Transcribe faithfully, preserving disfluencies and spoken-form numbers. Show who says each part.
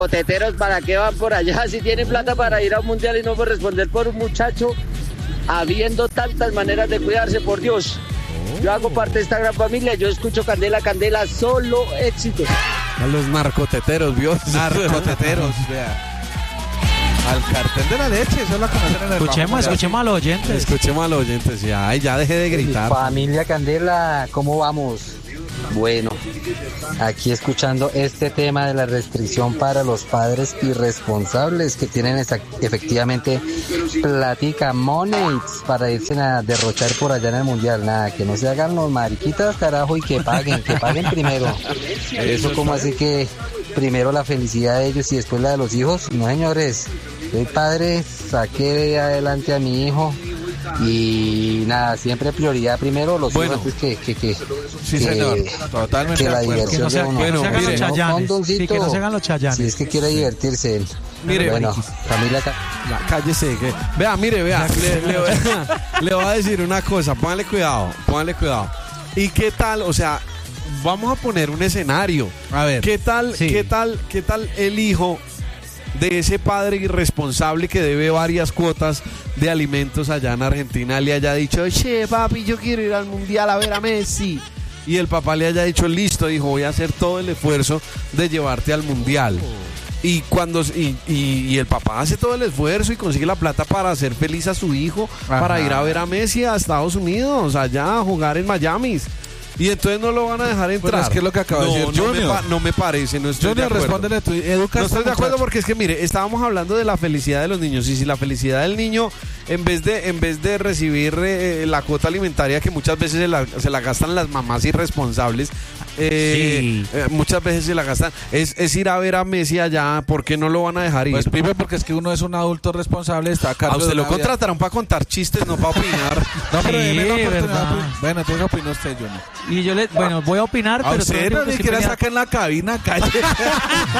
Speaker 1: Teteros, ¿para qué van por allá? Si tienen plata para ir a un mundial y no por responder por un muchacho, habiendo tantas maneras de cuidarse, por Dios. Yo hago parte de esta gran familia, yo escucho Candela, Candela, solo éxitos.
Speaker 2: A los narcoteteros, ¿vio?
Speaker 3: Narcoteteros, vea. Al cartel de la leche, eso lo conocen en el
Speaker 4: Escuchemos, escuchemos a los oyentes.
Speaker 2: Escuchemos a los oyentes, ya, ay, ya deje de gritar.
Speaker 5: Familia Candela, ¿cómo vamos? Bueno, aquí escuchando este tema de la restricción para los padres irresponsables que tienen esa, efectivamente platica, monies para irse a derrochar por allá en el mundial. Nada, que no se hagan los mariquitas, carajo, y que paguen, que paguen primero. Eso como así que primero la felicidad de ellos y después la de los hijos. No, señores, soy padre, saqué adelante a mi hijo. Y nada, siempre prioridad primero los
Speaker 2: bueno,
Speaker 5: hijos que, que, que,
Speaker 3: sí,
Speaker 5: que,
Speaker 3: señor, totalmente
Speaker 5: que la
Speaker 3: de acuerdo.
Speaker 5: diversión
Speaker 4: Que no se,
Speaker 5: de uno.
Speaker 4: que no se hagan los chayanes. Sí, que no se hagan los chayanes.
Speaker 5: Si es que quiere divertirse él.
Speaker 2: Mire,
Speaker 5: bueno, familia.
Speaker 2: Ya, cállese. Que, vea, mire, vea. Le, le, voy a, le voy a decir una cosa. Póngale cuidado, póngale cuidado. ¿Y qué tal? O sea, vamos a poner un escenario.
Speaker 3: A ver.
Speaker 2: ¿Qué tal,
Speaker 4: sí.
Speaker 2: qué tal, qué tal el hijo de ese padre irresponsable que debe varias cuotas de alimentos allá en Argentina le haya dicho, che, papi, yo quiero ir al mundial a ver a Messi? Y el papá le haya dicho, listo, hijo, voy a hacer todo el esfuerzo de llevarte al mundial. Y cuando y, y, y el papá hace todo el esfuerzo y consigue la plata para hacer feliz a su hijo, ajá, para ir a ver a Messi a Estados Unidos, allá a jugar en Miami. Y entonces no lo van a dejar entrar.
Speaker 3: Pero es que es lo que acaba
Speaker 2: no,
Speaker 3: de decir
Speaker 2: no
Speaker 3: Junior.
Speaker 2: Me pa- no me parece, no estoy
Speaker 3: Junior,
Speaker 2: de acuerdo.
Speaker 3: respóndele tú, educa
Speaker 2: No
Speaker 3: a este
Speaker 2: estoy de acuerdo
Speaker 3: muchacho.
Speaker 2: porque es que, mire, estábamos hablando de la felicidad de los niños. Y si la felicidad del niño, en vez de en vez de recibir eh, la cuota alimentaria que muchas veces se la, se la gastan las mamás irresponsables, eh,
Speaker 4: sí.
Speaker 2: eh, muchas veces se la gastan, es, es ir a ver a Messi allá. ¿Por qué no lo van a dejar ir?
Speaker 3: Pues primero porque es que uno es un adulto responsable, está a cargo
Speaker 2: A usted
Speaker 3: de
Speaker 2: lo
Speaker 3: una vida.
Speaker 2: contrataron para contar chistes, no para opinar.
Speaker 3: No, pero
Speaker 4: Sí,
Speaker 3: deme la oportunidad.
Speaker 4: verdad.
Speaker 3: Bueno, entonces opinó usted, Junior.
Speaker 4: Y yo le, bueno, voy a opinar,
Speaker 3: A
Speaker 4: pero
Speaker 3: usted
Speaker 4: solo
Speaker 3: no
Speaker 4: digo que
Speaker 3: ni
Speaker 4: estoy
Speaker 3: siquiera
Speaker 4: peleando-
Speaker 3: saca en la cabina, calle.